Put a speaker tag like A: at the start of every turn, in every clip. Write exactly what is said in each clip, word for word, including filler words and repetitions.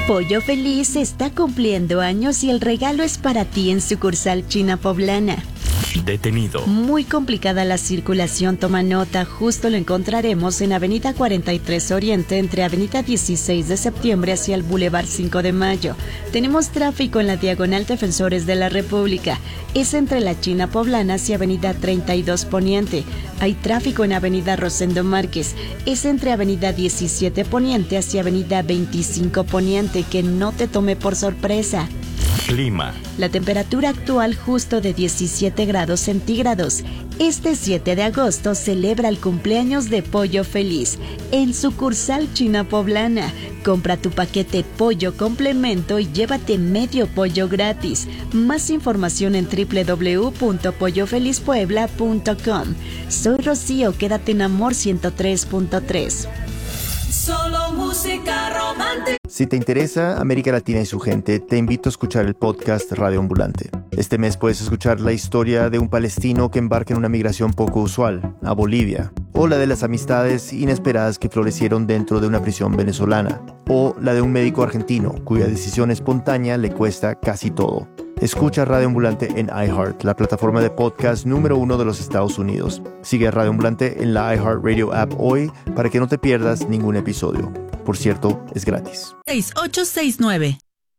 A: Pollo Feliz está cumpliendo años y el regalo es para ti en sucursal China Poblana.
B: Detenido.
A: Muy complicada la circulación, toma nota. Justo lo encontraremos en Avenida cuarenta y tres Oriente, entre Avenida dieciséis de septiembre hacia el Boulevard cinco de mayo. Tenemos tráfico en la Diagonal Defensores de la República. Es entre la China Poblana hacia Avenida treinta y dos Poniente. Hay tráfico en Avenida Rosendo Márquez. Es entre Avenida diecisiete Poniente hacia Avenida veinticinco Poniente. Que no te tome por sorpresa.
B: Clima.
A: La temperatura actual justo de diecisiete grados centígrados. Este siete de agosto celebra el cumpleaños de Pollo Feliz en sucursal China Poblana. Compra tu paquete pollo complemento y llévate medio pollo gratis. Más información en doble u doble u doble u punto pollo feliz puebla punto com. Soy Rocío, quédate en Amor ciento tres punto tres.
C: Solo música romántica.
D: Si te interesa América Latina y su gente, te invito a escuchar el podcast Radio Ambulante. Este mes puedes escuchar la historia de un palestino que embarca en una migración poco usual, a Bolivia, o la de las amistades inesperadas que florecieron dentro de una prisión venezolana, o la de un médico argentino cuya decisión espontánea le cuesta casi todo. Escucha Radio Ambulante en iHeart, la plataforma de podcast número uno de los Estados Unidos. Sigue a Radio Ambulante en la iHeartRadio app hoy para que no te pierdas ningún episodio. Por cierto, es gratis.
E: seis ocho seis nueve.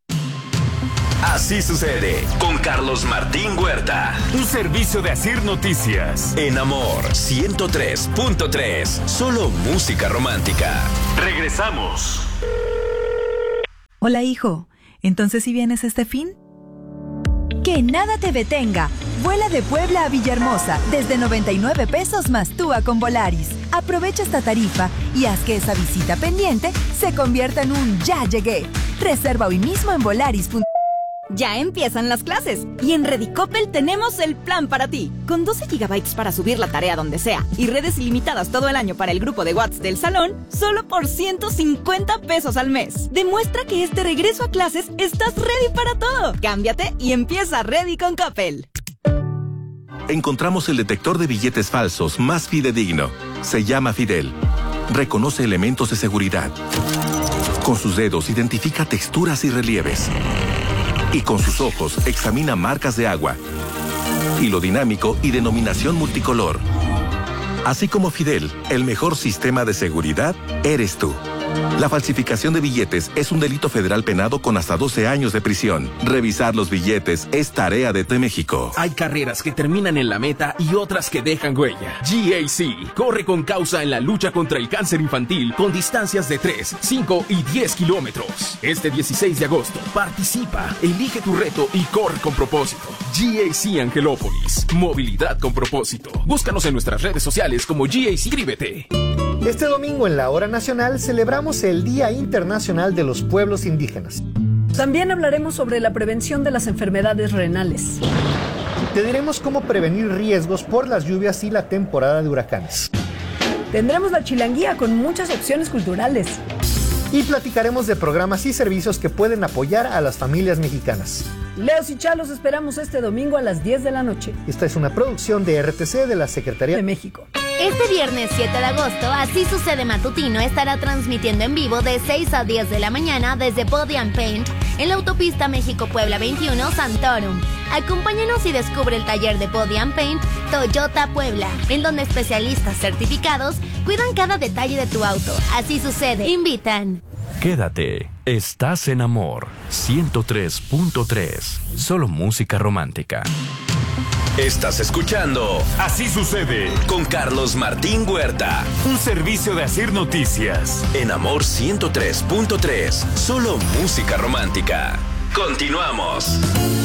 B: Así sucede con Carlos Martín Huerta. Un servicio de Asir Noticias. En Amor ciento tres punto tres. Solo música romántica. Regresamos.
E: Hola, hijo. ¿Entonces si vienes este fin?
F: Que nada te detenga. Vuela de Puebla a Villahermosa desde noventa y nueve pesos más TUA con Volaris. Aprovecha esta tarifa y haz que esa visita pendiente se convierta en un ya llegué. Reserva hoy mismo en volaris punto com.
G: Ya empiezan las clases y en Redicopel tenemos el plan para ti. Con doce gigabytes para subir la tarea donde sea y redes ilimitadas todo el año para el grupo de WhatsApp del salón, solo por ciento cincuenta pesos al mes. Demuestra que este regreso a clases estás ready para todo. Cámbiate y empieza Ready con Coppel.
H: Encontramos el detector de billetes falsos más fidedigno. Se llama Fidel. Reconoce elementos de seguridad. Con sus dedos identifica texturas y relieves. Y con sus ojos examina marcas de agua, hilo dinámico y denominación multicolor. Así como Fidel, el mejor sistema de seguridad eres tú. La falsificación de billetes es un delito federal penado con hasta doce años de prisión. Revisar los billetes es tarea de T México.
I: Hay carreras que terminan en la meta y otras que dejan huella. G A C corre con causa en la lucha contra el cáncer infantil con distancias de tres, cinco y diez kilómetros. Este dieciséis de agosto, participa, elige tu reto y corre con propósito. G A C Angelópolis, movilidad con propósito. Búscanos en nuestras redes sociales como G A C. Inscríbete.
J: Este domingo en la Hora Nacional celebramos el Día Internacional de los Pueblos Indígenas.
K: También hablaremos sobre la prevención de las enfermedades renales.
J: Te diremos cómo prevenir riesgos por las lluvias y la temporada de huracanes.
K: Tendremos la chilanguía con muchas opciones culturales.
J: Y platicaremos de programas y servicios que pueden apoyar a las familias mexicanas.
K: Leos y Chalos esperamos este domingo a las diez de la noche.
J: Esta es una producción de R T C de la Secretaría
K: de México.
L: Este viernes siete de agosto, Así Sucede Matutino estará transmitiendo en vivo de seis a diez de la mañana desde Body and Paint en la autopista México-Puebla veintiuno Santorum. Acompáñanos y descubre el taller de Body and Paint Toyota Puebla, en donde especialistas certificados cuidan cada detalle de tu auto. Así sucede. Invitan.
B: Quédate. Estás en Amor ciento tres punto tres. Solo música romántica. Estás escuchando Así Sucede con Carlos Martín Huerta. Un servicio de Asir Noticias. En Amor ciento tres punto tres. Solo música romántica. Continuamos.